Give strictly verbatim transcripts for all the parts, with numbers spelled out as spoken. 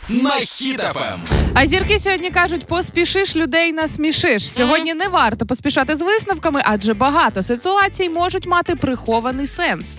на Хіт еф ем. А зірки сьогодні кажуть, поспішиш, людей насмішиш. Сьогодні не варто поспішати з висновками, адже багато ситуацій можуть мати прихований сенс.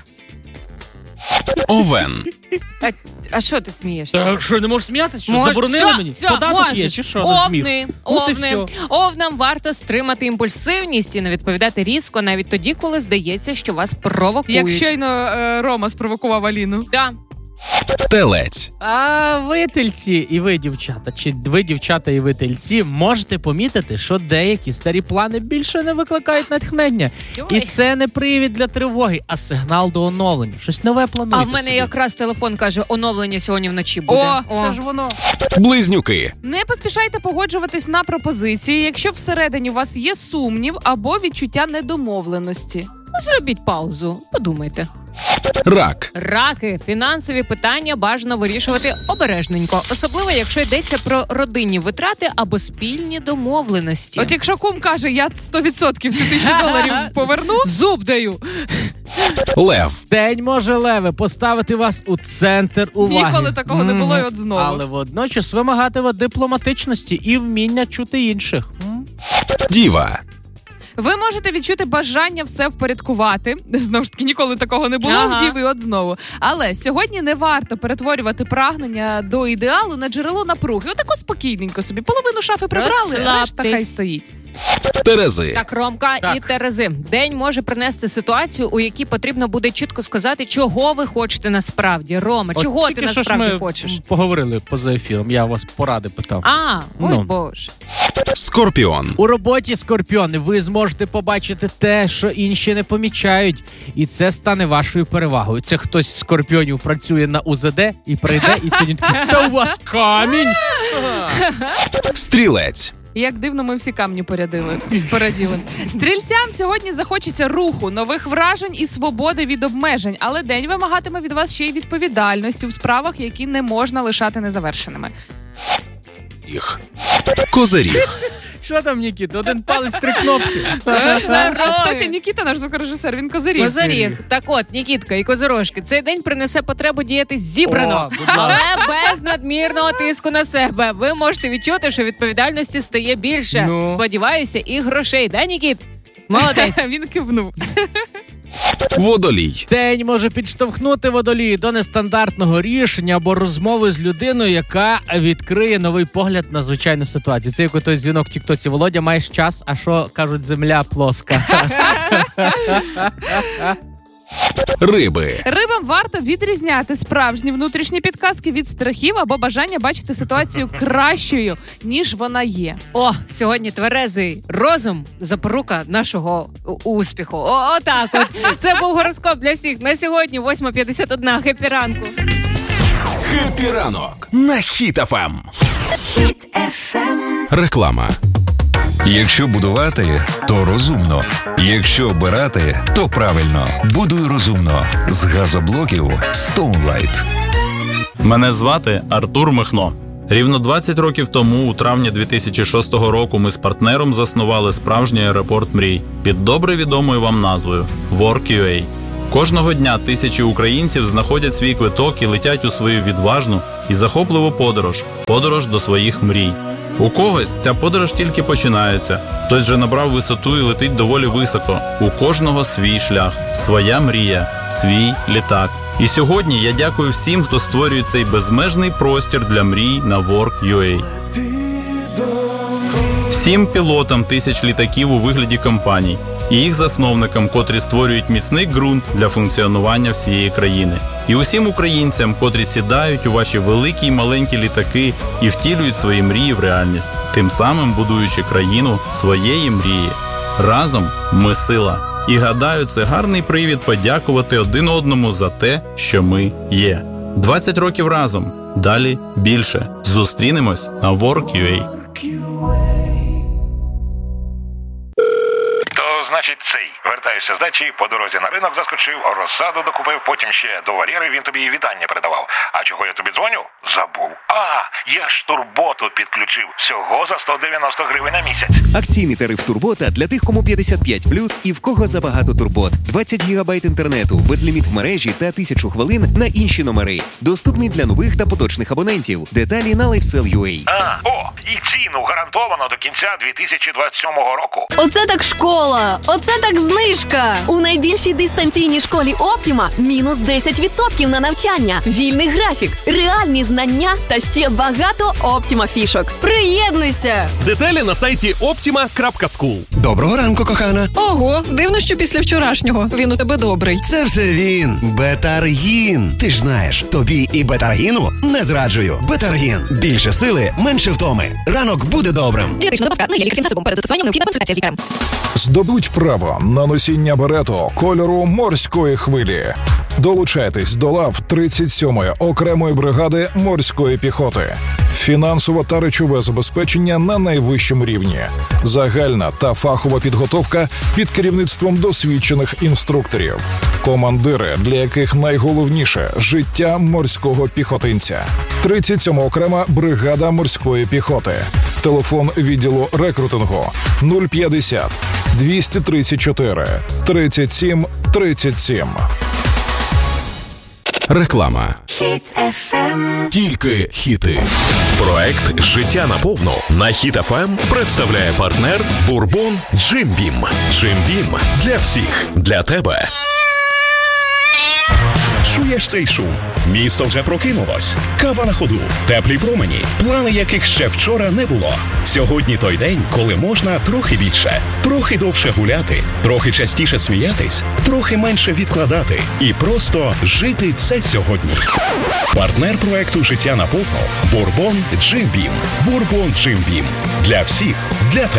Овен. А, а що ти смієшся? Та що, не можеш сміятися? Що, Мож- заборонили все, мені? все, Податок можеш. є, чи що, на сміх? Овни, От і овни. все. Овнам варто стримати імпульсивність і не відповідати різко, навіть тоді, коли здається, що вас провокують. Як щойно е, Рома спровокував Аліну. Да. Телець. А ви тельці і ви, дівчата, чи ви, дівчата, і ви тельці, можете помітити, що деякі старі плани більше не викликають натхнення. Ой. І це не привід для тривоги, а сигнал до оновлення. Щось нове плануєте А в мене собі. якраз телефон каже, оновлення сьогодні вночі буде. О, Це ж воно. Близнюки. Не поспішайте погоджуватись на пропозиції, якщо всередині у вас є сумнів або відчуття недомовленості. Ну, зробіть паузу, подумайте. Рак. Раки. Фінансові питання бажано вирішувати обережненько. Особливо, якщо йдеться про родинні витрати або спільні домовленості. От якщо кум каже, я сто відсотків цю тисячу доларів поверну, Зуб даю. Лев. День може, леве, поставити вас у центр уваги. Ніколи такого не було, і от знову. Але водночас вимагатиме дипломатичності і вміння чути інших. М? Діва. ви можете відчути бажання все впорядкувати. Знову ж таки, ніколи такого не було Ага. в Діви, от знову. Але сьогодні не варто перетворювати прагнення до ідеалу на джерело напруги. Отако спокійненько собі. Половину шафи прибрали, решта Розслабтесь. хай стоїть. Терези. Так, Ромка Так. і Терези. День може принести ситуацію, у якій потрібно буде чітко сказати, чого ви хочете насправді. Рома, От чого ти тільки що ж насправді ми хочеш? поговорили поза ефіром, я вас поради питав. А, ой, Ну. боже. Скорпіон. У роботі, скорпіони, ви зможете побачити те, що інші не помічають, і це стане вашою перевагою. Це хтось з скорпіонів працює на У З Д і прийде, і сьогодні такий, та у вас камінь! Стрілець. Як дивно, ми всі камні порядили. Пораділи. Стрільцям сьогодні захочеться руху, нових вражень і свободи від обмежень. Але день вимагатиме від вас ще й відповідальності в справах, які не можна лишати незавершеними. Їх. Козиріг. Що там, Нікіта? Один палець, три кнопки. А, кстати, Нікіта, наш звукорежисер, він козиріг. Козиріг. Так от, Нікітка і Козирожки, цей день принесе потребу діяти зібрано, О, будь ласка. але без надмірного тиску на себе. Ви можете відчути, що відповідальності стає більше. Ну. Сподіваюся, і грошей. Да, Нікіт? Молодець. Він кивнув. Водолій. День може підштовхнути водолії до нестандартного рішення або розмови з людиною, яка відкриє новий погляд на звичайну ситуацію. Це як у той дзвінок в тіктоці. Володя, маєш час, а що кажуть, земля плоска. Риби. Рибам варто відрізняти справжні внутрішні підказки від страхів або бажання бачити ситуацію кращою, ніж вона є. О, сьогодні тверезий розум – запорука нашого у- успіху. О, отак от. Це був гороскоп для всіх. На сьогодні восьма п'ятдесят одна. Хеппі ранку. Хеппі ранок на Хіт еф ем. Хіт еф ем. Реклама. Якщо будувати, то розумно. Якщо обирати, то правильно. Будуй розумно. З газоблоків Stoneline. Мене звати Артур Михно. Рівно двадцять років тому, у травні дві тисячі шостого року, ми з партнером заснували справжній аеропорт мрій під добре відомою вам назвою WorkUA. Кожного дня тисячі українців знаходять свій квиток і летять у свою відважну і захопливу подорож – подорож до своїх мрій. У когось ця подорож тільки починається, хтось вже набрав висоту і летить доволі високо. У кожного свій шлях, своя мрія, свій літак. І сьогодні я дякую всім, хто створює цей безмежний простір для мрій на WorkUA. Всім пілотам тисяч літаків у вигляді компаній і їх засновникам, котрі створюють міцний ґрунт для функціонування всієї країни. І усім українцям, котрі сідають у ваші великі й маленькі літаки і втілюють свої мрії в реальність, тим самим будуючи країну своєї мрії. Разом ми сила. І гадаю, це гарний привід подякувати один одному за те, що ми є. двадцять років разом. Далі більше. Зустрінемось на WorkUA. То, значить, цей. Вертаюся з дачі, по дорозі на ринок заскочив, розсаду докупив, потім ще до Валєри він тобі вітання передавав. А чого я тобі дзвоню? Забув. А, я ж турботу підключив. Всього за сто дев'яносто гривень на місяць. Акційний тариф Турбота для тих, кому п'ятдесят п'ять плюс і в кого забагато турбот. двадцять гігабайт інтернету, безліміт в мережі та тисячу хвилин на інші номери. Доступний для нових та поточних абонентів. Деталі на LifeSell.ua. А, о, і ціну гарантовано до кінця дві тисячі двадцять сьомого року. Оце так школа! Оце так знижка! У найбільшій дистанційній школі Оптіма мінус десять відсотків на навчання, вільний графік, реальні знання та ще багато Оптіма фішок. Приєднуйся! Деталі на сайті optima крапка скул. Доброго ранку, кохана. Ого, дивно, що після вчорашнього він у тебе добрий. Це все він. Бетаргін. Ти ж знаєш, тобі і бетаргіну не зраджую. Бетаргін. Більше сили, менше втоми. Ранок буде добрим. Дієтична добавка на лікарським засобом. Перед застосуванням необхідна консультація з лікарем. Здобудь право на носіння берету кольору морської хвилі. Долучайтесь до лав тридцять сьомої окремої бригади морської піхоти. Фінансове та речове забезпечення на найвищому рівні. Загальна та фахова підготовка під керівництвом досвідчених інструкторів. Командири, для яких найголовніше – життя морського піхотинця. тридцять сьома окрема бригада морської піхоти. Телефон відділу рекрутингу нуль п'ятдесят двісті тридцять чотири тридцять сім тридцять сім. Реклама. Хіт еф ем. Тільки хіти. Проект «Життя наповну» на Хіт еф ем представляє партнер Бурбон Джим Бім. Джим Бім для всіх, для тебе. Чуєш цей шум? Місто вже прокинулось. Кава на ходу, теплі промені, плани яких ще вчора не було. Сьогодні той день, коли можна трохи більше, трохи довше гуляти, трохи частіше сміятись, трохи менше відкладати і просто жити це сьогодні. Партнер проекту «Життя наповну» Бурбон Джим Бім. Бурбон Джим Бім. Для всіх, для тебе.